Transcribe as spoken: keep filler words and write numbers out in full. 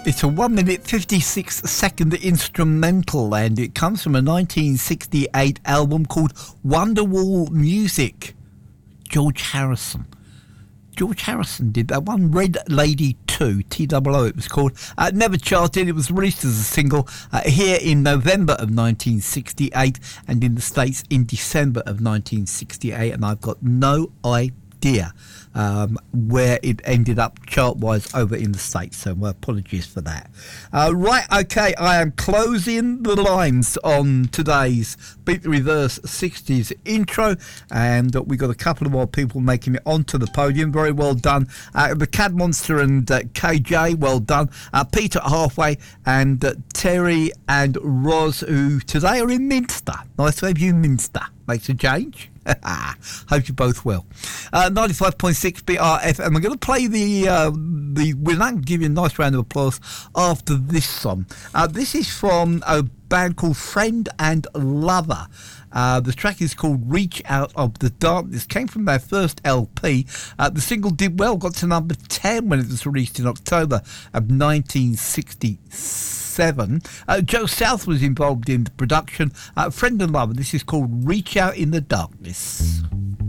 It's a one minute fifty-six second instrumental, and it comes from a nineteen sixty-eight album called Wonderwall Music. George Harrison. George Harrison did that one. Red Lady two, T O O it was called. Uh, never charted. It was released as a single uh, here in November of nineteen sixty-eight and in the States in December of nineteen sixty-eight, and I've got no idea Um, where it ended up chart-wise over in the States, so my apologies for that. Uh, right, okay, I am closing the lines on today's Beat the Reverse sixties intro, and uh, we got a couple of more people making it onto the podium. Very well done. Uh, the Cad Monster and uh, K J, well done. Uh, Peter Halfway and uh, Terry and Roz, who today are in Minster. Nice to have you in Minster. Makes a change. Hope you're both well. Uh, ninety-five point six B R F M. I'm going to play the, uh, the we're going to give you a nice round of applause after this song. Uh, this is from a band called Friend and Lover. Uh, the track is called Reach Out of the Darkness. Came from their first L P. Uh, the single did well, got to number ten when it was released in October of nineteen sixty-seven. Uh, Joe South was involved in the production. Uh, Friend and Lover. This is called Reach Out in the Darkness.